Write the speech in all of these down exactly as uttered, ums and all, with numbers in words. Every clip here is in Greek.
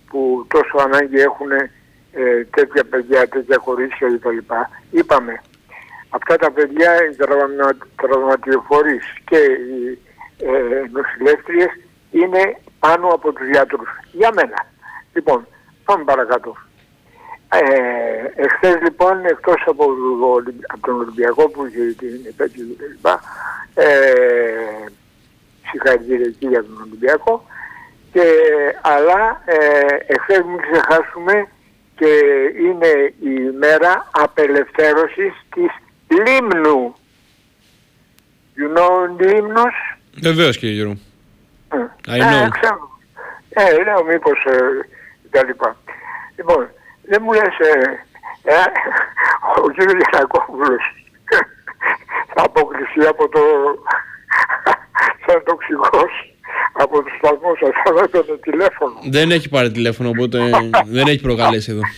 που τόσο ανάγκη έχουν ε, τέτοια παιδιά, τέτοια κορίτσια κτλ. Είπαμε, αυτά τα παιδιά, οι τραυμα, τραυματιοφορείς και οι ε, νοσηλεύτριες είναι πάνω από τους γιατρούς. Για μένα. Λοιπόν, πάμε παρακάτω. Ε, εχθές λοιπόν, εκτός από, από τον Ολυμπιακό που είχε την επέτειο κλπ, ε, συγχαρητήρια εκεί για τον Ολυμπιακό, και, αλλά ε, εχθές μην ξεχάσουμε και είναι η μέρα απελευθέρωσης της Λίμνου. You know Λίμνος? Βεβαίως κύριε Γιώργο. Mm. I know. Ε, ξέρω. Ε, λέω μήπως ε, τα λοιπά. Λοιπόν, δεν μου λες, ε, ε, ο κύριος Γιαννακόπουλος θα αποκλειστεί από το, σαν τοξικός, από το σταθμό σας, θα έπαιρνε τηλέφωνο. Δεν έχει πάρει τηλέφωνο, οπότε δεν έχει προκαλέσει εδώ.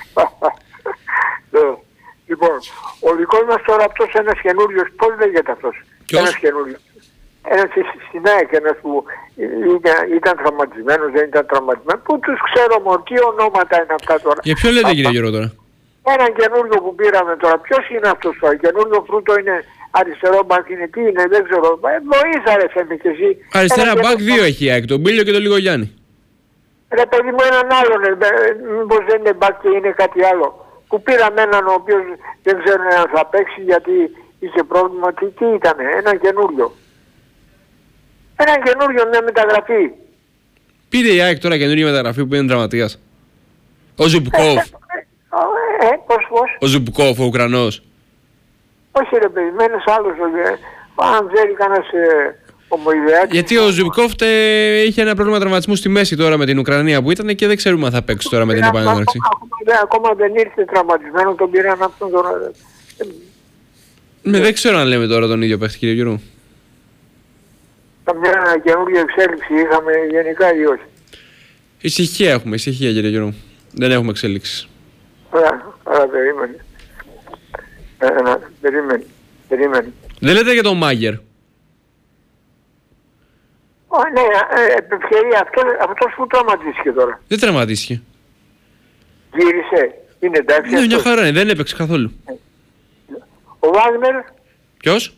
Ναι. Λοιπόν, ο δικός μας τώρα αυτός ένας καινούριος, πώς λέγεται αυτός? Ποιος? Ένας καινούριος. Ένας στην ΑΕΚ, ένας που ήταν, ήταν τραυματισμένος, δεν ήταν τραυματισμένος. Πού τους ξέρω μόνο, τι ονόματα είναι αυτά τώρα? Για ποιο λέτε κύριε Γιώργο τώρα? Έναν καινούριο που πήραμε τώρα. Ποιος είναι αυτός τώρα? Καινούριο φρούτο είναι αριστερό μπακ, είναι τι είναι, δεν ξέρω. Ε, βοήθα ρε Θέμη και εσύ. Αριστερά μπακ δύο έχει η ΑΕΚ, τον Μπίλιο και τον Λιγογιάννη. Ρε παιδί μου έναν άλλον, ε, μήπως δεν είναι μπακ και είναι κάτι άλλο. Που πήραμε έναν ο οποίος δεν ξέρω αν θα παίξει γιατί είχε πρόβλημα. Τι, τι ήτανε, έναν καινούριο. Έναν καινούριο, μια μεταγραφή. Πήρε η ΑΕΚ τώρα καινούργια μεταγραφή που είναι τραυματίας. Ο Ζουμπκόφ. Ε, ε, πώς, πώς. Ο Ζουμπκόφ, ο Ουκρανός. Όχι ρε παιδί, με ένας άλλος, ε, αν ξέρει κανένας ε, ομοειδεάκης. Γιατί ο Ζουμπκόφ ε, είχε ένα πρόβλημα τραυματισμού στη μέση τώρα με την Ουκρανία που ήταν και δεν ξέρουμε αν θα παίξει τώρα με την επανέναρξη. Ακόμα, ακόμα δεν ήρθε τραυματισμένο, τον πήραν αυτόν τώρα. Με δεν ξέρω αν λέμε τώρα τον ίδιο παίχτη κύριε Γιώργο. Καμιά καινούργια εξέλιξη είχαμε γενικά ή όχι? Ησυχία έχουμε, ησυχία κύριε Γιώργο. Δεν έχουμε εξέλιξεις. Ωραία, ωραία, περίμενε. Ε, να, περίμενε, περίμενε. Δεν λέτε για τον Μάγερ? Ω, ναι, ε, ευκαιρία, αυτό, αυτός που τραυματίστηκε τώρα. Δεν τραυματίστηκε. Γύρισε, είναι εντάξει? Ναι, μια χαρά είναι, δεν έπαιξε καθόλου. Ο Βάγνερ. Ποιος?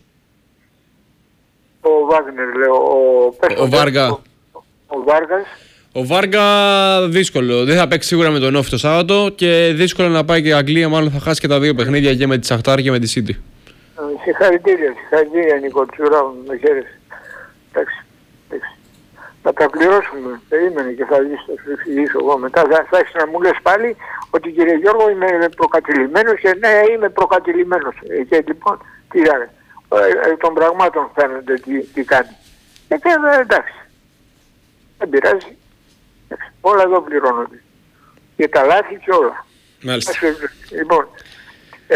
Ο Βάγνερ, λέω, ο... Ο Βάργα. Ο, ο Βάργας. Ο Βάργα δύσκολο. Δεν θα παίξει σίγουρα με τον Όφη το Σάββατο και δύσκολο να πάει και η Αγγλία. Μάλλον θα χάσει και τα δύο παιχνίδια και με τη Σαχτάρ και με τη Σίτι. Συγχαρητήρια, συγχαρητήρια Νίκο Τσουρά, με χαίρεσαι. Εντάξει, εντάξει. Θα τα πληρώσουμε, περίμενε και θα δεις, θα σου εξηγήσω εγώ μετά. Θα, θα έχεις να μου λες πάλι ότι κύριε Γιώργο είμαι προκατηλημένος και ναι είμαι προκατηλημένος. Ε, και λοιπόν, τι ράνε, ε, ε, των πραγμάτων φαίνονται τι, τι κάνει. Ε, και ε, εντάξει, δεν πειράζει. Όλα εδώ πληρώνονται. Και τα λάθη και όλα. Μάλιστα. Λοιπόν, ε,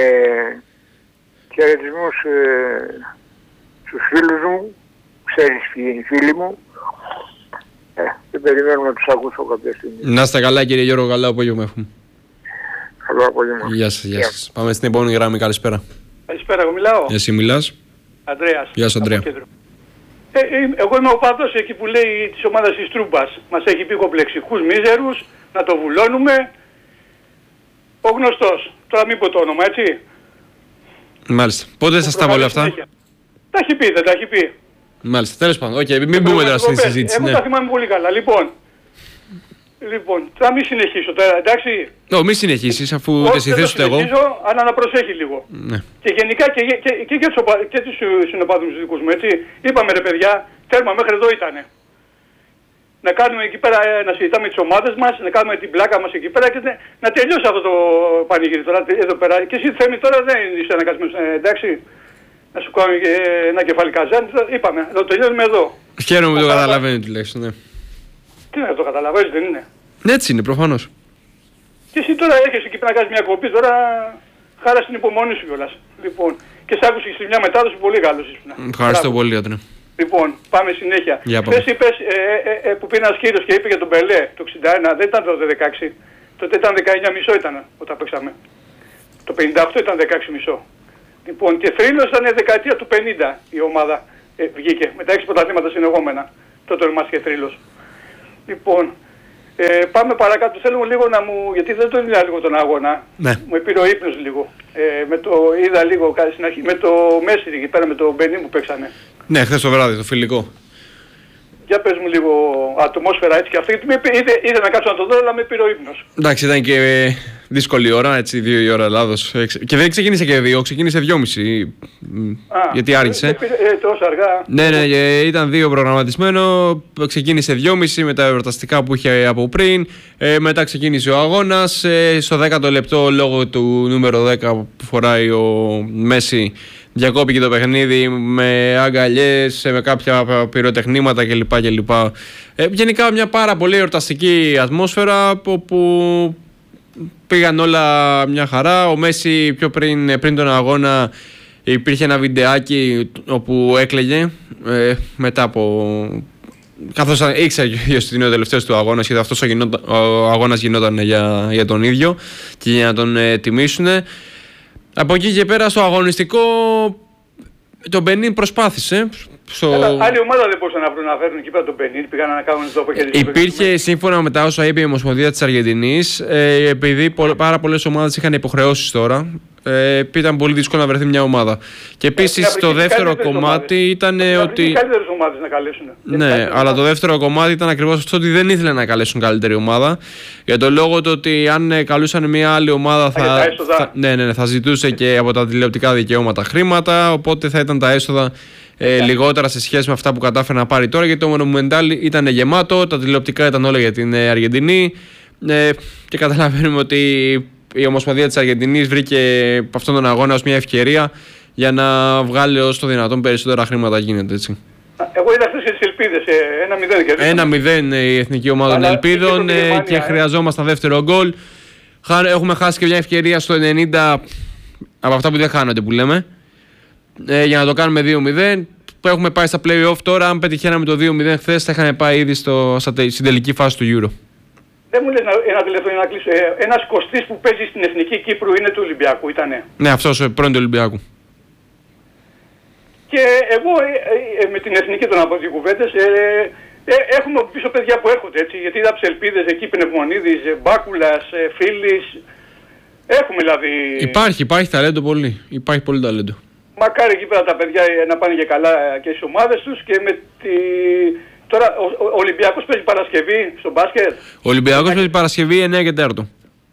χαιρετισμούς ε, στους φίλους μου, ξέρεις ποιοι είναι οι φίλοι μου. Ε, δεν περιμένουμε να τους ακούσω κάποια στιγμή. Να είστε καλά κύριε Γιώργο, καλό απόγευμα έχουμε. Καλό απόγευμα. Γεια σας, γεια σας. Πάμε στην επόμενη γραμμή, καλησπέρα. Καλησπέρα, εγώ μιλάω. Εσύ μιλάς? Ανδρέας. Γεια σου Ανδρέα. Ε, εγώ είμαι ο παδός εκεί που λέει της ομάδας της Τρούμπας. Μας έχει πει κομπλεξικούς μίζερους, να το βουλώνουμε. Ο γνωστός. Τώρα μην πω το όνομα, έτσι. Μάλιστα. Πότε σας τα πω όλα αυτά? Συνέχεια. Τα έχει πει, δεν τα έχει πει. Μάλιστα. Τέλος πάντων. Οκ, okay, μην μπούμε τώρα στη συζήτηση. Εγώ ναι. τα θυμάμαι πολύ καλά. Λοιπόν, λοιπόν θα μην συνεχίσω τώρα, εντάξει. Ω, μη συνεχίσεις αφού Όχι, δεν συνθέσω εγώ. αλλά να προσέχει λίγο. Ναι. Και γενικά και, και, και, και, τους, και τους συνοπάδους τους δικούς μου, έτσι. Είπαμε ρε παιδιά, τέρμα μέχρι εδώ ήτανε. Να κάνουμε εκεί πέρα, να συζητάμε τις ομάδες μας, να κάνουμε την πλάκα μας εκεί πέρα και να, να τελειώσει αυτό το πανηγύρι τώρα εδώ πέρα. Και εσύ Θέμη τώρα δεν είσαι αναγκασμένος, εντάξει. Να σου κάνω ε, ένα κεφάλι καζάνι, είπαμε, το τελειώνουμε εδώ. Χαίρομαι που το καταλαβαίνει τουλάχιστον, ναι. Τι να το καταλαβαίνεις, δεν είναι? Ναι, έτσι είναι, προφανώς. Και εσύ τώρα έρχεσαι εκεί πέρα να κάνεις μια κοπή, τώρα χάρα στην υπομονή σου κιόλας. Λοιπόν, και σ' άκουσα σε μια μετάδοση πολύ καλός ήσουν. Ευχαριστώ Μπράβο. πολύ, Άντρε. Λοιπόν, πάμε συνέχεια. Χθες είπες ε, ε, ε, που πήρε ένας κύριος και είπε για τον Πελέ το εξήντα ένα, δεν ήταν το δεκαέξι. Τότε ήταν δεκαεννιά μισό ήταν όταν παίξαμε. Το πενήντα οκτώ ήταν δεκαέξι μισό. Λοιπόν, και θρύλος ήταν η δεκαετία του πενήντα η ομάδα ε, βγήκε με τα έξι πρωταθλήματα συνεχόμενα. Τότε ονομάστηκε θρύλος. Λοιπόν, Ε, πάμε παρακάτω. Θέλω λίγο να μου. Γιατί δεν τον είδα λίγο τον αγώνα. Ναι. Μου πήρε ο ύπνος λίγο. Ε, με το, είδα λίγο στην αρχή. Με το Μέση εκεί πέρα με το Μπενί που παίξανε. Ναι, χθες το βράδυ, το φιλικό. Για πες μου λίγο ατμόσφαιρα έτσι και αυτή. Είδε, είδε να κάτσω να το δω, αλλά με πήρε ο ύπνος. Εντάξει, ήταν και δύσκολη ώρα, έτσι, δύο η ώρα Ελλάδος. Και δεν ξεκίνησε και δύο, ξεκίνησε δυόμιση. Γιατί άργησε. Ε, ε, τόσο αργά. Ναι, ναι, ήταν δύο προγραμματισμένο. Ξεκίνησε δυόμιση με τα εορταστικά που είχε από πριν. Ε, μετά ξεκίνησε ο αγώνας. Ε, στο δέκατο λεπτό, λόγω του νούμερο δέκα που φοράει ο Μέση, διακόπηκε το παιχνίδι με αγκαλιές, με κάποια πυροτεχνήματα κλπ. κλπ. Ε, γενικά μια πάρα πολύ εορταστική ατμόσφαιρα που πήγαν όλα μια χαρά. Ο Μέση πιο πριν, πριν τον αγώνα υπήρχε ένα βιντεάκι όπου έκλαιγε ε, μετά από... καθώς ήξερε ότι είναι ο τελευταίος του αγώνας, γιατί αυτός ο, γινόταν, ο αγώνας γινόταν για, για τον ίδιο και για να τον ε, τιμήσουν. Από εκεί και πέρα στο αγωνιστικό το Μπενίν προσπάθησε. Στο... Έλα, άλλη ομάδα δεν μπορούσαν να βρουν να φέρουν εκεί πέρα τον Μπενίν, πήγαν να κάνουν το αποχαιρετισμό. Υπήρχε σύμφωνα με τα όσα είπε η Ομοσπονδία της Αργεντινής, ε, επειδή πο, πάρα πολλές ομάδες είχαν υποχρεώσεις τώρα, ε, ήταν πολύ δύσκολο να βρεθεί μια ομάδα. Και επίσης το δεύτερο κομμάτι ομάδες. ήταν ε, ότι... Οι καλύτερες ομάδες να καλέσουν. Ναι, αλλά ομάδες. Το δεύτερο κομμάτι ήταν ακριβώς αυτό, ότι δεν ήθελαν να καλέσουν καλύτερη ομάδα. Για τον λόγο το ότι αν καλούσαν μια άλλη ομάδα θα, θα, θα, ναι, ναι, θα ζητούσε και από τα τηλεοπτικά δικαιώματα χρήματα, οπότε θα ήταν τα έσοδα ε, λιγότερα σε σχέση με αυτά που κατάφερε να πάρει τώρα, γιατί το Monumental ήταν γεμάτο, τα τηλεοπτικά ήταν όλα για την ε, Αργεντινή ε, και καταλαβαίνουμε ότι η Ομοσπονδία της Αργεντινής βρήκε από αυτόν τον αγώνα ως μια ευκαιρία για να βγάλει όσο το δυνατόν περισσότερα χρήματα γίνεται, έτσι. Εγώ είδα χθες και τις Ελπίδες, ένα μηδέν κερδίσαμε. ένα μηδέν η εθνική ομάδα των Ελπίδων και, ε, και χρειαζόμασταν δεύτερο γκολ. Έχουμε χάσει και μια ευκαιρία στο ενενήντα από αυτά που δεν χάνονται που λέμε, ε, για να το κάνουμε δύο μηδέν. Που έχουμε πάει στα play-off τώρα. Αν πετυχαίναμε το δύο μηδέν χθες, θα είχαμε πάει ήδη στο, στην τελική φάση του Euro. Δεν μου λες ένα τελευταίο να κλείσω. Ε, ένας κοστής που παίζει στην Εθνική Κύπρου είναι του Ολυμπιακού, ήτανε. Ναι, αυτός πρώην του Ολυμπιακού. Και εγώ ε, ε, με την Εθνική των από δύο κουβέντες ε, ε, έχουμε πίσω παιδιά που έρχονται, έτσι. Γιατί είδα Ψελπίδες εκεί, Πνευμονίδης, Μπάκουλας, ε, Φίλης. Έχουμε δηλαδή... Υπάρχει, υπάρχει ταλέντο πολύ. Υπάρχει πολύ ταλέντο. Μακάρι εκεί πέρα τα παιδιά να πάνε και καλά και στις ομάδες τους και με τη... Τώρα ο, ο, ο Ολυμπιακός παίζει Παρασκευή στο μπάσκετ. Ο Ολυμπιακός παίζει Παρασκευή εννιά και τέσσερα.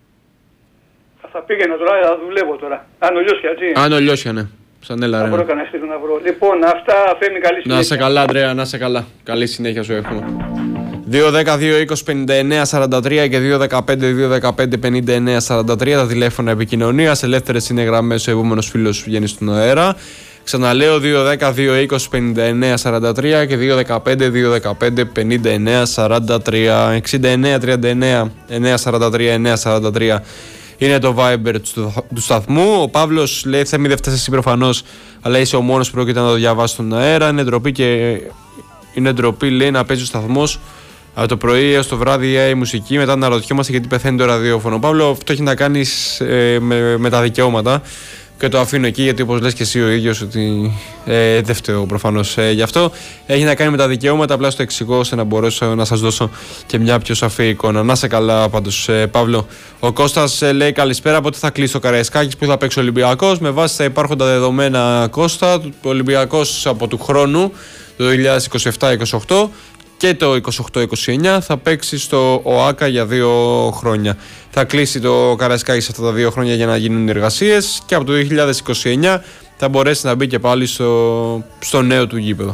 Θα πήγαινα τώρα, θα δουλεύω τώρα. Αν ο Λιώσια, έτσι. Αν ο Λιώσια, ναι. Σαν έλα, ρε. Να βρω κανένα στήλο να βρω. Λοιπόν, αυτά, Θέμη, καλή συνέχεια. Να σε καλά, Αντρέα, να σε καλά. Καλή συνέχεια σου εύχομαι. δύο δέκα δύο είκοσι πενήντα εννέα σαράντα τρία και δύο δεκαπέντε δύο δεκαπέντε πενήντα εννέα σαράντα τρία τα τηλέφωνα επικοινωνίας. Ελεύθερες είναι γραμμές, ο επόμενος φίλος βγαίνει στον αέρα. Ξαναλέω δύο δέκα δύο είκοσι πενήντα εννέα σαράντα τρία και δύο δεκαπέντε δύο δεκαπέντε πενήντα εννέα σαράντα τρία. εξήντα εννέα τριάντα εννέα εννέα σαράντα τρία εννέα σαράντα τρία είναι το Viber του σταθμού. Ο Παύλος λέει: Θέμη, δεν φτάσεις εσύ προφανώς, αλλά είσαι ο μόνος που πρόκειται να το διαβάσει στον αέρα. Είναι ντροπή και είναι ντροπή, λέει, να παίζει ο σταθμός από το πρωί έως το βράδυ η μουσική, μετά να ρωτιόμαστε γιατί πεθαίνει το ραδιόφωνο. Παύλο, αυτό έχει να κάνει ε, με, με τα δικαιώματα. Και το αφήνω εκεί, γιατί όπως λες και εσύ ο ίδιος, ότι ε, δεν φταίω προφανώς ε, γι' αυτό. Έχει να κάνει με τα δικαιώματα, απλά στο εξηγώ ώστε να μπορέσω να σας δώσω και μια πιο σαφή εικόνα. Να σε καλά πάντως, ε, Παύλο. Ο Κώστας ε, λέει καλησπέρα. Πότε θα κλείσει ο Καραϊσκάκης, που θα παίξει ο Ολυμπιακός? Με βάση τα υπάρχοντα δεδομένα, Κώστα, ο Ολυμπιακός από του χρόνου, το δύο χιλιάδες είκοσι επτά είκοσι οκτώ και το είκοσι οκτώ είκοσι εννέα θα παίξει στο ΟΑΚΑ για δύο χρόνια. Θα κλείσει το Καραϊσκάκη σε αυτά τα δύο χρόνια για να γίνουν οι εργασίες και από το δύο χιλιάδες είκοσι εννέα θα μπορέσει να μπει και πάλι στο, στο νέο του γήπεδο.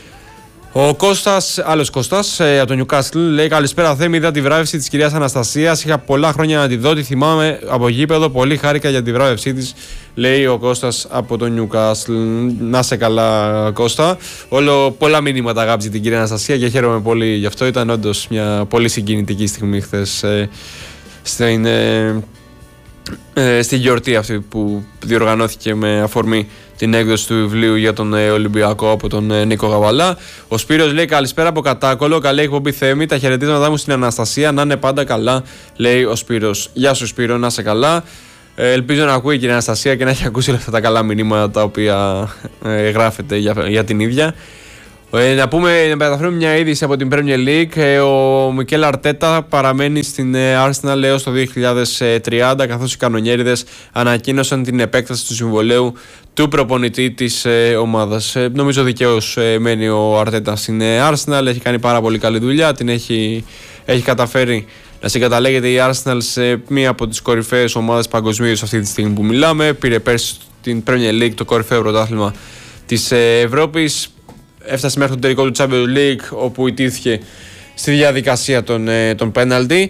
Ο Κώστας, άλλος Κώστας ε, από το Νιουκάστλ, λέει καλησπέρα Θέμη, είδα τη βράβευση της κυρίας Αναστασίας, είχα πολλά χρόνια να τη δω, τη θυμάμαι από γήπεδο, πολύ χάρηκα για τη βράβευσή της, λέει ο Κώστας από το Νιουκάστλ. Να σε καλά, Κώστα. Όλο πολλά μηνύματα αγάπη την κυρία Αναστασία και χαίρομαι πολύ γι' αυτό. Ήταν όντως μια πολύ συγκινητική στιγμή χθες ε, στην, ε, ε, στη γιορτή αυτή που διοργανώθηκε με αφορμή την έκδοση του βιβλίου για τον ε, Ολυμπιακό από τον ε, Νίκο Γαβαλά. Ο Σπύρος λέει καλησπέρα από Κατάκολο. Καλή εκπομπή Θέμη. Τα χαιρετίσματά μου στην Αναστασία. Να είναι πάντα καλά, λέει ο Σπύρος. Γεια σου, Σπύρο, να είσαι καλά. Ε, ελπίζω να ακούει η κυρία Αναστασία και να έχει ακούσει όλα αυτά τα καλά μηνύματα τα οποία ε, γράφετε για, για την ίδια. Ε, να πούμε, να μεταφέρουμε μια είδηση από την Premier League. Ε, ο Μικέλ Αρτέτα παραμένει στην ε, Arsenal έως το δύο χιλιάδες τριάντα, καθώς οι κανονιέριδες ανακοίνωσαν την επέκταση του συμβολαίου του προπονητή της ε, ομάδας. Ε, νομίζω δικαίως ε, μένει ο Αρτέτα στην ε, Arsenal. Έχει κάνει πάρα πολύ καλή δουλειά. Την έχει, έχει καταφέρει να συγκαταλέγεται η Arsenal σε μία από τις κορυφαίες ομάδες παγκοσμίως αυτή τη στιγμή που μιλάμε. Πήρε πέρσι την Premier League, το κορυφαίο πρωτάθλημα της ε, Ευρώπης. Έφτασε μέχρι το τελικό του Champions League, όπου ιτήθηκε στη διαδικασία των, ε, των πέναλτι.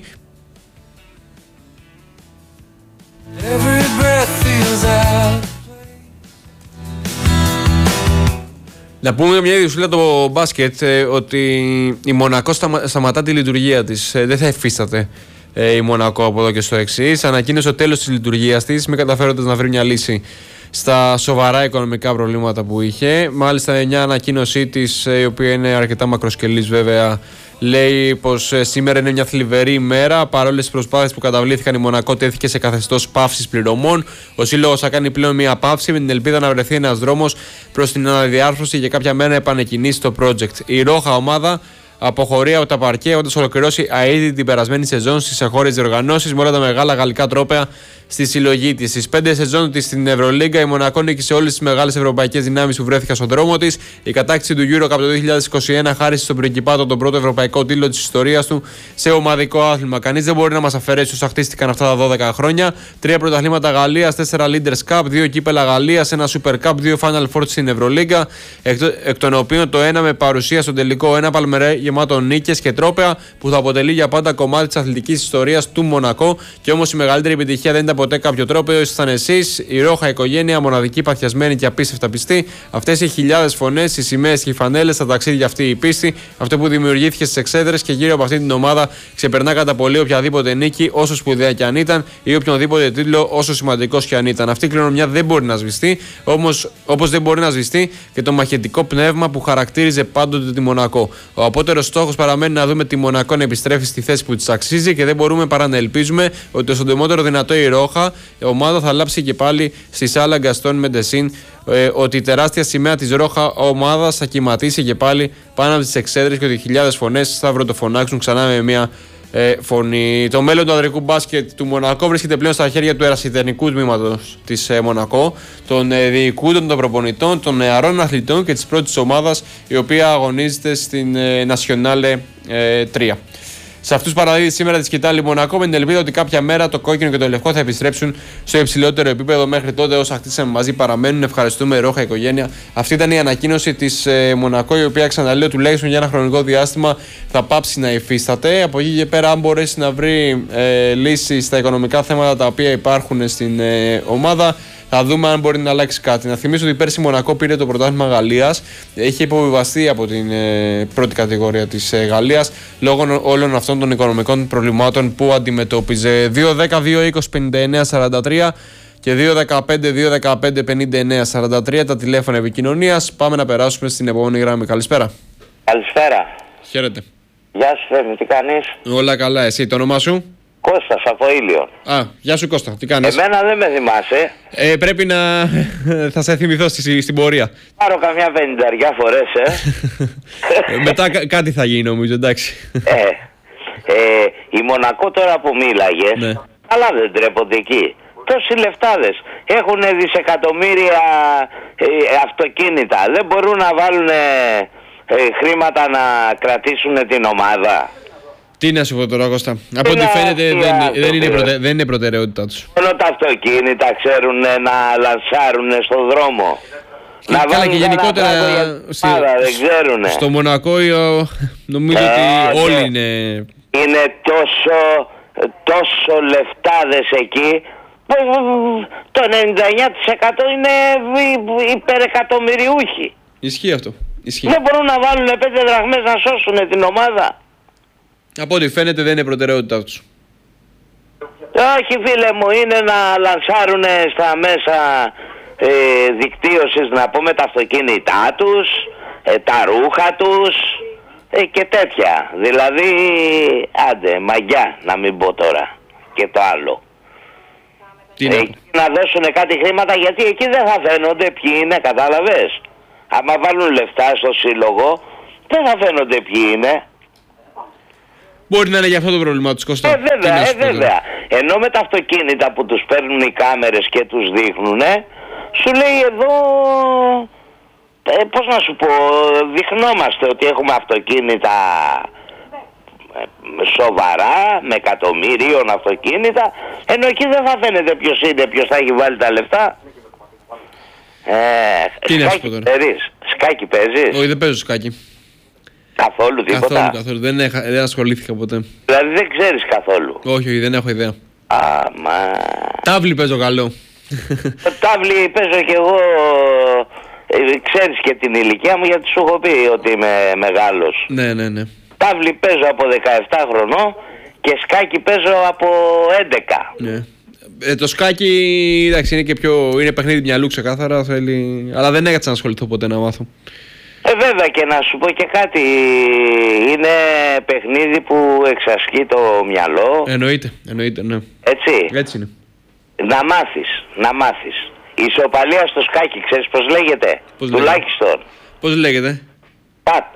Να πούμε μια ιδιοσύλλα το μπάσκετ, ε, ότι η Μονακό σταμα, σταματά τη λειτουργία της. Ε, δεν θα εφίσταται ε, η Μονακό από εδώ και στο εξής. Ανακοίνωσε το τέλος της λειτουργίας της, μη καταφέροντας να βρει μια λύση στα σοβαρά οικονομικά προβλήματα που είχε. Μάλιστα, μια ανακοίνωσή της, η οποία είναι αρκετά μακροσκελής βέβαια, λέει πως σήμερα είναι μια θλιβερή ημέρα. Παρόλες τις προσπάθειες που καταβλήθηκαν, η Μονακό τέθηκε σε καθεστώς παύσης πληρωμών. Ο σύλλογος θα κάνει πλέον μια παύση με την ελπίδα να βρεθεί ένας δρόμος προς την αναδιάρθρωση και κάποια μέρα επανεκκινήσει το project. Η Ρόχα ομάδα αποχωρεί από τα παρκέ, έχοντας ολοκληρώσει αίτητη την περασμένη σεζόν στις εγχώριες διοργανώσεις με όλα τα μεγάλα γαλλικά τρόπαια στη συλλογή της. Στις πέντε σεζόν της στην Ευρωλίγκα, η Μονακό νίκησε όλες τις μεγάλες ευρωπαϊκές δυνάμεις που βρέθηκαν στον δρόμο της. Η κατάκτηση του EuroCup το δύο χιλιάδες είκοσι ένα χάρισε στον Πριγκιπάτο τον πρώτο ευρωπαϊκό τίτλο της ιστορίας του σε ομαδικό άθλημα. Κανείς δεν μπορεί να μας αφαιρέσει όσα χτίστηκαν αυτά τα δώδεκα χρόνια. Τρία πρωταθλήματα Γαλλίας, τέσσερα Leaders Cup, δύο κύπελα Γαλλίας, ένα Super Cup, δύο Final Four στην Ευρωλίγκα, εκ, εκ των οποίων το ένα με παρουσία στον τελικό, ένα παλμερέ γεμάτο νίκες και τρόπαια που θα αποτελεί για πάντα κομμάτι της αθλητικής ιστορίας του Μονακό. Και όμως η μεγαλύτερη επιτυχία δεν ήταν ποτέ κάποιο τρόπαιο, ήσασταν εσείς, η Ρόχα οικογένεια, μοναδική, παθιασμένη και απίστευτα πιστή. Αυτές οι χιλιάδες φωνές, οι σημαίες και οι φανέλες, τα ταξίδια, αυτή η πίστη, αυτό που δημιουργήθηκε στις εξέδρες και γύρω από αυτή την ομάδα ξεπερνά κατά πολύ οποιαδήποτε νίκη, όσο σπουδαία και αν ήταν, ή οποιονδήποτε τίτλο, όσο σημαντικός και αν ήταν. Αυτή η κληρονομιά δεν μπορεί να σβηστεί, όμως όπως δεν μπορεί να σβηστεί και το μαχητικό πνεύμα που χαρακτήριζε πάντοτε τη Μονακό. Ο απότερος στόχος παραμένει να δούμε τη Μονακό να επιστρέφει στη θέση που της αξίζει και δεν μπορούμε παρά να ελπίζουμε ότι το συντομότερο δυνατό η Ρόχα, η ομάδα, θα λάψει και πάλι στη Σάλα Γκαστόν Μεντεσίν, ε, ότι η τεράστια σημαία της Ρόχα ομάδας θα κυματίσει και πάλι πάνω από τις εξέδρες και ότι χιλιάδες φωνές θα βροντοφωνάξουν ξανά με μια ε, φωνή. Το μέλλον του ανδρικού μπάσκετ του Μονακό βρίσκεται πλέον στα χέρια του ερασιτεχνικού τμήματος της ε, Μονακό, των ε, διοικούντων, των προπονητών, των νεαρών αθλητών και της πρώτης ομάδας, η οποία αγωνίζεται στην ε, Nationale ε, τρία. Σε αυτούς παραδίδει σήμερα τη σκητάλη Μονακό με την ελπίδα ότι κάποια μέρα το κόκκινο και το λευκό θα επιστρέψουν στο υψηλότερο επίπεδο. Μέχρι τότε, όσα χτίσαμε μαζί παραμένουν. Ευχαριστούμε, Ρόχα οικογένεια. Αυτή ήταν η ανακοίνωση της ε, Μονακό, η οποία, ξαναλέω, τουλάχιστον για ένα χρονικό διάστημα θα πάψει να υφίσταται. Από εκεί και πέρα, αν μπορέσει να βρει ε, λύσεις στα οικονομικά θέματα τα οποία υπάρχουν στην ε, ομάδα, θα δούμε αν μπορεί να αλλάξει κάτι. Να θυμίσω ότι πέρσι η Μονακό πήρε το πρωτάθλημα Γαλλίας. Έχει υποβιβαστεί από την ε, πρώτη κατηγορία της ε, Γαλλίας λόγω όλων αυτών των οικονομικών προβλημάτων που αντιμετώπιζε. δύο δέκα δύο είκοσι πενήντα εννέα σαράντα τρία και δύο δεκαπέντε δύο δεκαπέντε πενήντα εννέα σαράντα τρία τα τηλέφωνα επικοινωνίας. Πάμε να περάσουμε στην επόμενη γραμμή. Καλησπέρα. Καλησπέρα. Χαίρετε. Γεια σου, Θέμη, τι κάνεις? Όλα καλά. Εσύ, το όνομά σου? Κώστας από Ήλιο. Α, γεια σου Κώστα, τι κάνεις? Εμένα δεν με θυμάσαι. Ε, πρέπει να... θα σε θυμηθώ στη, στην πορεία. Πάρω καμιά πενηνταριά φορές, ε. Μετά κά- κάτι θα γίνει νομίζω, εντάξει. ε, ε, η Μονακό τώρα που μίλαγες, ναι. καλά δεν τρέπονται εκεί. Τόσοι λεφτάδες έχουν δισεκατομμύρια ε, αυτοκίνητα. Δεν μπορούν να βάλουν ε, ε, χρήματα να κρατήσουν την ομάδα. Τι να σου πω τώρα, Κώστα. Από ό,τι φαίνεται δεν, δεν, είναι προτε, δεν είναι προτεραιότητά τους. Μόνο τα αυτοκίνητα ξέρουν να λανσάρουν στον δρόμο. Και, να καλά, και γενικότερα στη, πάρα, δεν ξέρουνε. Στο Μονακό νομίζω ε, ότι όλοι ναι. είναι... Είναι τόσο, τόσο λεφτάδες εκεί που το ενενήντα εννέα τοις εκατό είναι υπερεκατομμυριούχοι. Ισχύει αυτό. Ισχύει. Δεν μπορούν να βάλουν πέντε δραχμές να σώσουν την ομάδα. Από ό,τι φαίνεται δεν είναι προτεραιότητά τους. Όχι φίλε μου, είναι να λανσάρουν στα μέσα ε, δικτύωσης, να πούμε, τα αυτοκίνητά τους, ε, τα ρούχα τους ε, και τέτοια. Δηλαδή, άντε, μαγιά να μην πω τώρα και το άλλο. Τι ε, να δώσουν κάτι χρήματα, γιατί εκεί δεν θα φαίνονται ποιοι είναι, κατάλαβες. Άμα βάλουν λεφτά στο σύλλογο, δεν θα φαίνονται ποιοι είναι. Μπορεί να είναι για αυτό το πρόβλημα του, Κώστα. Ε, βέβαια, ε, βέβαια. Ενώ με τα αυτοκίνητα που τους παίρνουν οι κάμερες και τους δείχνουν, σου λέει εδώ, ε, πώς να σου πω, δειχνόμαστε ότι έχουμε αυτοκίνητα σοβαρά, με εκατομμύριων αυτοκίνητα, ενώ εκεί δεν θα φαίνεται ποιος είναι, ποιος θα έχει βάλει τα λεφτά. Ε, Τι σκάκι παίζεις, σκάκι παίζεις. Όχι, δεν παίζω σκάκι. Καθόλου τίποτα. Καθόλου, καθόλου. Δεν, έχα, δεν ασχολήθηκα ποτέ. Δηλαδή δεν ξέρεις καθόλου. Όχι, όχι, δεν έχω ιδέα. Άμα... Τάβλη παίζω καλό. Το τάβλη παίζω κι εγώ, ε, ξέρεις και την ηλικία μου, γιατί σου έχω πει ότι είμαι μεγάλος. Ναι, ναι, ναι. Τάβλη παίζω από δεκαεπτά χρονών και σκάκι παίζω από έντεκα. Ναι. Ε, το σκάκι, εντάξει, είναι και πιο. Είναι παιχνίδι μυαλού ξεκάθαρα. Θέλει... Αλλά δεν έκατσα να ασχοληθώ ποτέ να μάθω. Ε, βέβαια, και να σου πω και κάτι. Είναι παιχνίδι που εξασκεί το μυαλό. Εννοείται, εννοείται, ναι. Έτσι. Έτσι είναι. Να μάθεις, να μάθεις. Η ισοπαλία στο σκάκι, ξέρεις πώς λέγεται? Πώς Τουλάχιστον. λέγεται? Πώς λέγεται? Πατ.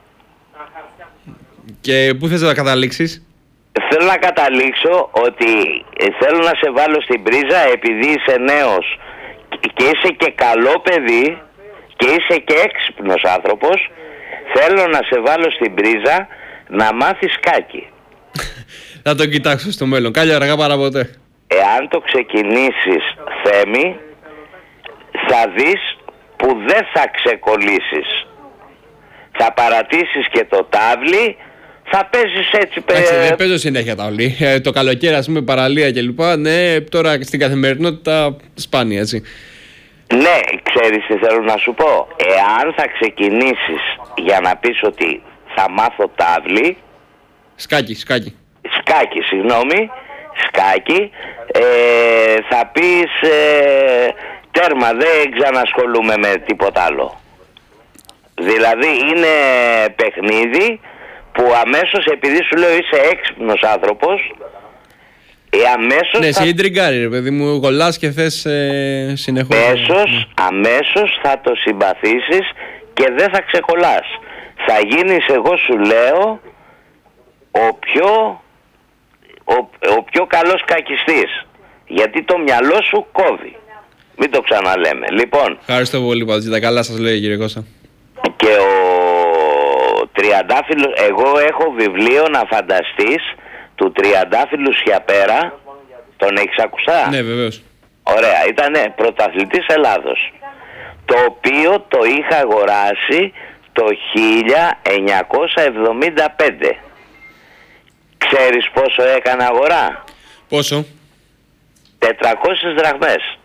Και πού θες να καταλήξεις? Θέλω να καταλήξω ότι θέλω να σε βάλω στην πρίζα επειδή είσαι νέος και είσαι και καλό παιδί και είσαι και έξυπνος άνθρωπος. Θέλω να σε βάλω στην πρίζα να μάθεις σκάκι. Θα το κοιτάξω στο μέλλον. Κάλλιο αργά παρά ποτέ. Εάν το ξεκινήσεις, Θέμη, θα δεις που δεν θα ξεκολλήσεις. Θα παρατήσεις και το τάβλι, θα παίζεις έτσι. Εντάξει, δεν παίζω συνέχεια τάβλι. Ε, το καλοκαίρι, ας πούμε, παραλία κλπ. Ναι, τώρα στην καθημερινότητα σπάνια, έτσι. Ναι, ξέρεις τι θέλω να σου πω. Εάν θα ξεκινήσεις για να πεις ότι θα μάθω τάβλι. Σκάκι, σκάκι. Σκάκι, συγγνώμη. Σκάκι. Ε, θα πεις ε, τέρμα, δεν ξανασχολούμαι με τίποτα άλλο. Δηλαδή είναι παιχνίδι που αμέσως, επειδή σου λέω είσαι έξυπνος άνθρωπος, ε, αμέσως ναι, θα... σε ιντριγκάρει ρε παιδί μου, γολάς και θες ε, συνεχώς. Αμέσως, ναι. αμέσως θα το συμπαθήσεις και δεν θα ξεκολλάς. Θα γίνεις, εγώ σου λέω, ο πιο, ο, ο πιο καλός κακιστής. Γιατί το μυαλό σου κόβει. Μην το ξαναλέμε. Λοιπόν. Ευχαριστώ πολύ, Πατζήτα. Καλά σας λέει, κύριε Κώστα. Και ο Τριαντάφυλλος, εγώ έχω βιβλίο, να φανταστείς, του Τριαντάφυλλου Σιαπέρα. Τον έχεις ακουστά? Ναι, βεβαίως. Ωραία, ήτανε πρωταθλητής Ελλάδος. Το οποίο το είχα αγοράσει το χίλια εννιακόσια εβδομήντα πέντε. Ξέρεις πόσο έκανε αγορά? Πόσο? τετρακόσιες δραχμές.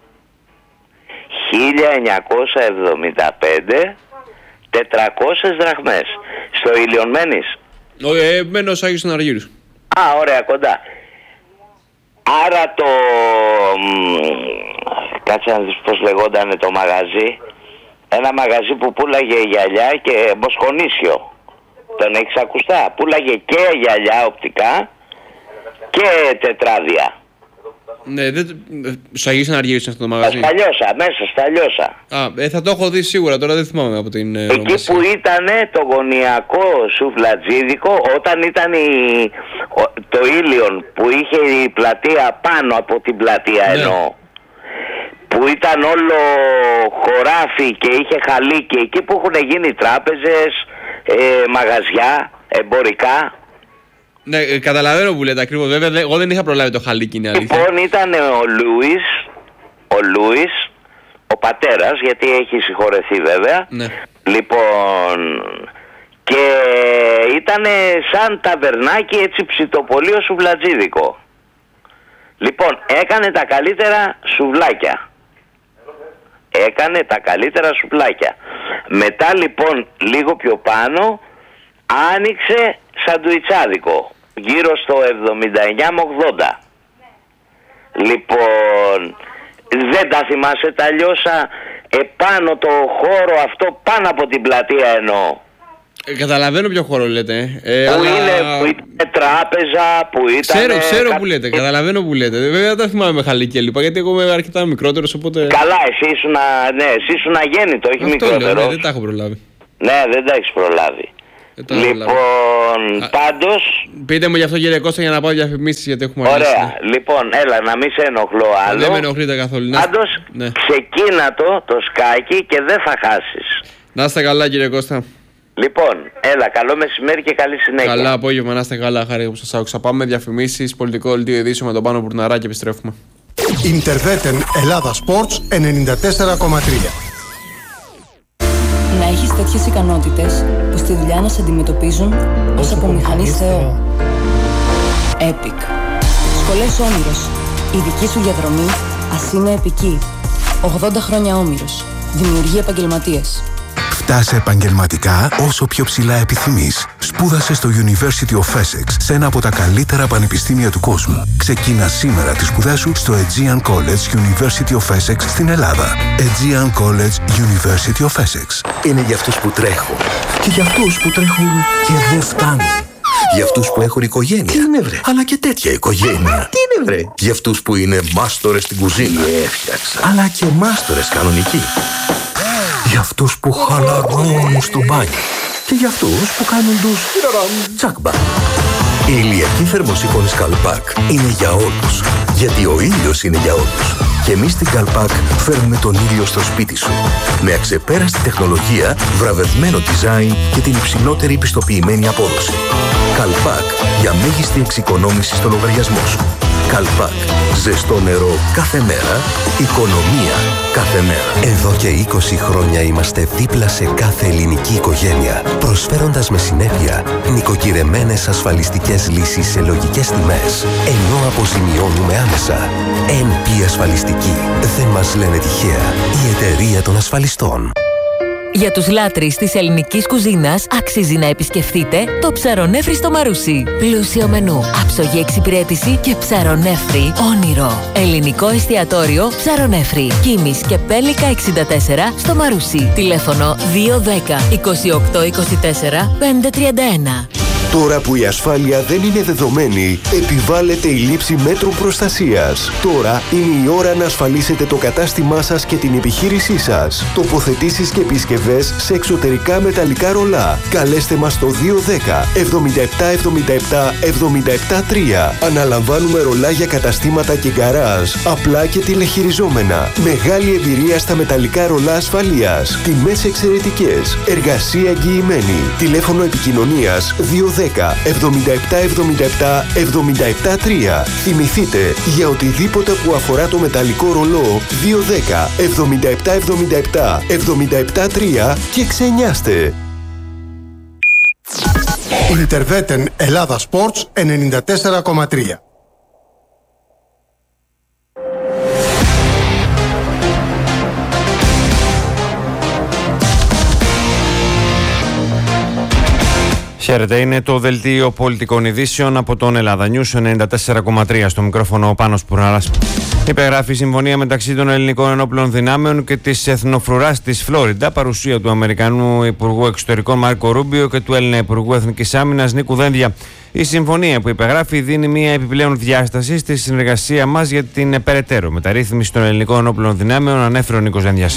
χίλια εννιακόσια εβδομήντα πέντε, τετρακόσιες δραχμές. Στο Ήλιον μένεις? Ε, μένω ως Άγιος στον Αργύρους. Α, ωραία, κοντά. Άρα το... Κάτσε να δεις πώς λεγόταν το μαγαζί. Ένα μαγαζί που πουλάγε γυαλιά και μοσχονίσιο. Τον έχεις ακουστά? Πουλάγε και γυαλιά οπτικά και τετράδια. Ναι, δεν... Στους Αγίους στον Αργύρους είναι αυτό το μαγαζί. Στα Λιώσα, μέσα στα Λιώσα. Α, ε, θα το έχω δει σίγουρα, τώρα δεν θυμάμαι από την... Ε, Εκεί ονομασία. που ήταν το γωνιακό σουβλατζίδικο, όταν ήταν η, ο, το Ήλιον που είχε η πλατεία πάνω από την πλατεία, ναι. Εννοώ, που ήταν όλο χωράφι και είχε χαλίκι, εκεί που έχουν γίνει τράπεζες, ε, μαγαζιά, εμπορικά. Ναι, ε, καταλαβαίνω που λέτε ακριβώς. Βέβαια, δε, εγώ δεν είχα προλάβει το χαλίκι, είναι αλήθεια. Λοιπόν, ήταν ο Λούις, ο Λούις, ο πατέρας, γιατί έχει συγχωρεθεί βέβαια. Ναι. Λοιπόν, και ήταν σαν ταβερνάκι, έτσι ψητοπολείο σουβλατζίδικο. Λοιπόν, έκανε τα καλύτερα σουβλάκια. Έκανε τα καλύτερα σουβλάκια. Μετά λοιπόν, λίγο πιο πάνω, άνοιξε σαντουιτσάδικο. Γύρω στο εβδομήντα εννιά με ογδόντα. Λοιπόν, δεν τα θυμάσαι τα Λιώσα, επάνω το χώρο αυτό, πάνω από την πλατεία εννοώ. Ε, καταλαβαίνω ποιο χώρο λέτε. Ε, που, αλλά... είναι, που ήταν τράπεζα, που ήταν... Ξέρω, ξέρω κα... που λέτε, καταλαβαίνω που λέτε. Βέβαια δεν τα θυμάμαι με χαλίκι λοιπά, γιατί εγώ είμαι αρκετά μικρότερος, οπότε... Καλά, εσύ ήσουν, ναι, εσύ ήσουν αγέννητο, όχι αυτό μικρότερος. λέω, ναι, δεν τα έχω προλάβει. Ναι, δεν τα έχεις προλάβει. Ε, λοιπόν, πάντως... Πείτε μου γι' αυτό κύριε Κώστα για να πάω διαφημίσεις γιατί έχουμε αργήσει. Ωραία, λοιπόν, έλα να μην σε ενοχλώ άλλο. Δεν με ενοχλείτε καθόλου. Πάντως, ναι. ξεκίνα το, το σκάκι και δεν θα χάσεις. Να είστε καλά κύριε Κώστα. Λοιπόν, έλα, καλό μεσημέρι και καλή συνέχεια. Καλά απόγευμα, να είστε καλά, χάρη που σας άκουσα. Πάμε διαφημίσεις, πολιτικό δελτίο ειδήσεων με τον Πάνο Μπουρναρά και επιστρέφουμε. Ιντερβέτεν Ελλάδα Sports ενενήντα τέσσερα κόμμα τρία. Να έχεις τέτοιες ικανότητες που στη δουλειά να σε αντιμετωπίζουν ως από μηχανής Θεό. Epic. Σχολές Όμηρος. Η δική σου διαδρομή ας είναι επική. ογδόντα χρόνια Όμηρος. Δημιουργεί επαγγελματίες. Φτάσε επαγγελματικά όσο πιο ψηλά επιθυμείς. Σπούδασε στο University of Essex, σε ένα από τα καλύτερα πανεπιστήμια του κόσμου. Ξεκίνα σήμερα τις σπουδές σου στο Aegean College University of Essex στην Ελλάδα. Aegean College University of Essex. Είναι για αυτούς που τρέχουν και για αυτούς που τρέχουν και δεν φτάνουν. Για αυτούς που έχουν οικογένεια. Τι είναι βρε? Αλλά και τέτοια οικογένεια. Τι είναι βρε? Για αυτούς που είναι μάστορες στην κουζίνα. Έφτιαξα. Αλλά και μάστορες κανονικοί. Για αυτούς που χαλαρώνουν στο μπάνιο. Και για αυτούς που κάνουν τους τσάκμπα. Η ηλιακή θερμοσύφωνη Καλπάκ είναι για όλους. Γιατί ο ήλιος είναι για όλους. Και εμείς στην Καλπάκ φέρνουμε τον ήλιο στο σπίτι σου. Με αξεπέραστη τεχνολογία, βραβευμένο design και την υψηλότερη πιστοποιημένη απόδοση. Καλπάκ για μέγιστη εξοικονόμηση στο λογαριασμό σου. Καλπάκ. Ζεστό νερό κάθε μέρα. Οικονομία κάθε μέρα. Εδώ και είκοσι χρόνια είμαστε δίπλα σε κάθε ελληνική οικογένεια, προσφέροντας με συνέπεια νοικοκυρεμένες ασφαλιστικές λύσεις σε λογικές τιμές, ενώ αποζημιώνουμε άμεσα. εν πι Ασφαλιστική. Δεν μας λένε τυχαία. Η εταιρεία των ασφαλιστών. Για τους λάτρεις της ελληνικής κουζίνας αξίζει να επισκεφτείτε το Ψαρονέφρι στο Μαρούσι. Πλούσιο μενού, άψογη εξυπηρέτηση και ψαρονέφρι όνειρο. Ελληνικό εστιατόριο Ψαρονέφρι. Κίμης και Πέλικα εξήντα τέσσερα στο Μαρούσι. Τηλέφωνο δύο δέκα είκοσι οκτώ είκοσι τέσσερα πεντακόσια τριάντα ένα. Τώρα που η ασφάλεια δεν είναι δεδομένη, επιβάλλεται η λήψη μέτρων προστασίας. Τώρα είναι η ώρα να ασφαλίσετε το κατάστημά σας και την επιχείρησή σας. Τοποθετήσεις και επισκευές σε εξωτερικά μεταλλικά ρολά. Καλέστε μας στο δύο δέκα εβδομήντα επτά εβδομήντα επτά εβδομήντα επτά τρία. Αναλαμβάνουμε ρολά για καταστήματα και γκαράζ, απλά και τηλεχειριζόμενα. Μεγάλη εμπειρία στα μεταλλικά ρολά ασφαλείας. Τιμές εξαιρετικές. Εργασία εγγυημένη. Τηλέφωνο επικοινωνίας δύο δέκα εβδομήντα επτά εβδομήντα επτά εβδομήντα επτά τρία. Θυμηθείτε, για οτιδήποτε που αφορά το μεταλλικό ρολό, δύο δέκα εβδομήντα επτά εβδομήντα επτά εβδομήντα επτά τρία και ξενιάστε. Ιντερβέτεν Ελλάδα Sports ενενήντα τέσσερα κόμμα τρία. Χαίρετε, είναι το δελτίο πολιτικών ειδήσεων από τον Ελλάδα News ενενήντα τέσσερα κόμμα τρία. Στο μικρόφωνο ο Πάνος Μπουρναράς. Υπεγράφει η συμφωνία μεταξύ των ελληνικών ενόπλων δυνάμεων και της Εθνοφρουράς της Φλόριντα, παρουσία του Αμερικανού Υπουργού Εξωτερικών Μάρκο Ρούμπιο και του Έλληνα Υπουργού Εθνικής Άμυνας Νίκου Δένδια. Η συμφωνία που υπεγράφει δίνει μια επιπλέον διάσταση στη συνεργασία μας για την περαιτέρω μεταρρύθμιση των ελληνικών ενόπλων δυνάμεων, ανέφερε ο Νίκος Δένδιας.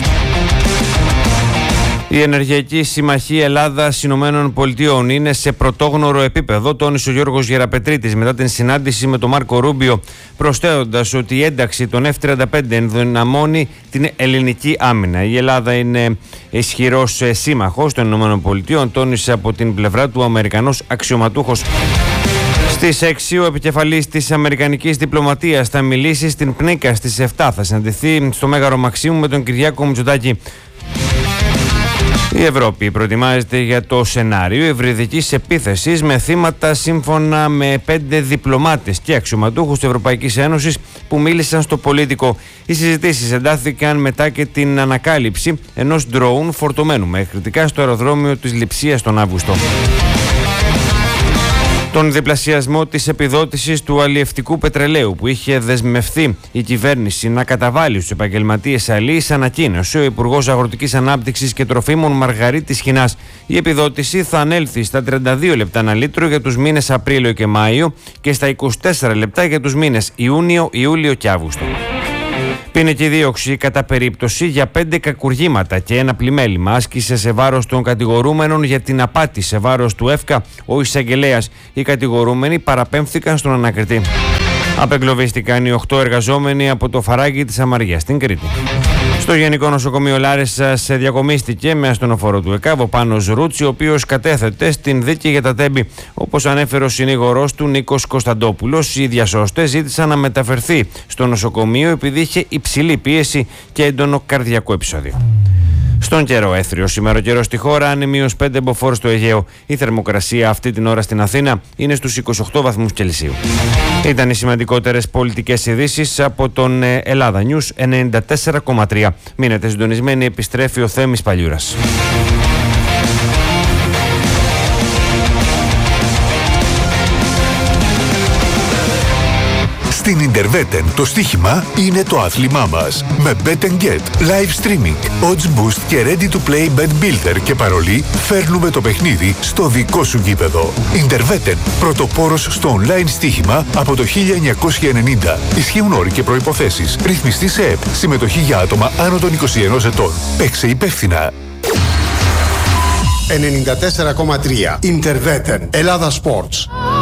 Η Ενεργειακή Συμμαχία Ελλάδα-Ηνωμένων Πολιτειών είναι σε πρωτόγνωρο επίπεδο, τόνισε ο Γιώργος Γεραπετρίτης μετά την συνάντηση με τον Μάρκο Ρούμπιο, προσθέτοντας ότι η ένταξη των εφ τριάντα πέντε ενδυναμώνει την ελληνική άμυνα. Η Ελλάδα είναι ισχυρός σύμμαχος των Ηνωμένων Πολιτειών, τόνισε από την πλευρά του ο Αμερικανός αξιωματούχος. Στις έξι ο επικεφαλής της Αμερικανικής Διπλωματίας θα μιλήσει στην Πνίκα. Στις επτά θα συναντηθεί στο Μέγαρο Μαξίμου με τον Κυριάκο Μητσοτάκη. Η Ευρώπη προετοιμάζεται για το σενάριο ευρυδικής επίθεσης με θύματα, σύμφωνα με πέντε διπλωμάτες και αξιωματούχους της Ευρωπαϊκής Ένωσης που μίλησαν στο Πολίτικο. Οι συζητήσεις εντάθηκαν μετά και την ανακάλυψη ενός ντρόουν φορτωμένου με κριτικά στο αεροδρόμιο της Λειψίας τον Αύγουστο. Τον διπλασιασμό της επιδότησης του αλλιευτικού πετρελαίου που είχε δεσμευθεί η κυβέρνηση να καταβάλει στους επαγγελματίες αλίης ανακοίνωσε ο Υπουργός Αγροτικής Ανάπτυξης και Τροφίμων Μαργαρίτης Χινάς. Η επιδότηση θα ανέλθει στα τριάντα δύο λεπτά ανά λίτρο για τους μήνες Απρίλιο και Μάιο και στα είκοσι τέσσερα λεπτά για τους μήνες Ιούνιο, Ιούλιο και Αύγουστο. Ποινική δίωξη κατά περίπτωση για πέντε κακουργήματα και ένα πλημέλημα άσκησε σε βάρος των κατηγορούμενων για την απάτη σε βάρος του ΕΦΚΑ ο εισαγγελέας. Οι κατηγορούμενοι παραπέμφθηκαν στον ανακριτή. Απεγκλωβίστηκαν οι οκτώ εργαζόμενοι από το Φαράγγι της Αμαριάς στην Κρήτη. Στο Γενικό Νοσοκομείο Λάρισσας διακομίστηκε με ασθενοφόρο του ΕΚΑΒ ο Πάνος Ρούτσι, ο οποίος κατέθεται στην δίκη για τα τέμπη. Όπως ανέφερε ο συνήγορός του Νίκος Κωνσταντόπουλος, οι διασώστες ζήτησαν να μεταφερθεί στο νοσοκομείο επειδή είχε υψηλή πίεση και έντονο καρδιακό επεισόδιο. Στον καιρό, έθριο σήμερα ο καιρός στη χώρα, είναι μείος πέντε μποφόρ στο Αιγαίο. Η θερμοκρασία αυτή την ώρα στην Αθήνα είναι στους είκοσι οκτώ βαθμούς Κελσίου. Ήταν οι σημαντικότερες πολιτικές ειδήσεις από τον Ελλάδα News ενενήντα τέσσερα κόμμα τρία. Μείνετε συντονισμένοι, επιστρέφει ο Θέμης Παλιούρας. Στην Ιντερβέτεν το στοίχημα είναι το άθλημά μας. Με Bet and Get, live streaming, odds boost και ready to play bet builder και παρολί, φέρνουμε το παιχνίδι στο δικό σου γήπεδο. Ιντερβέτεν, πρωτοπόρος στο online στοίχημα από το χίλια εννιακόσια ενενήντα. Ισχύουν όροι και προϋποθέσεις. Ρυθμιστή σε ΕΠ. Συμμετοχή για άτομα άνω των είκοσι ενός ετών. Παίξε υπεύθυνα. ενενήντα τέσσερα κόμμα τρία Ιντερβέτεν. Ελλάδα Sports.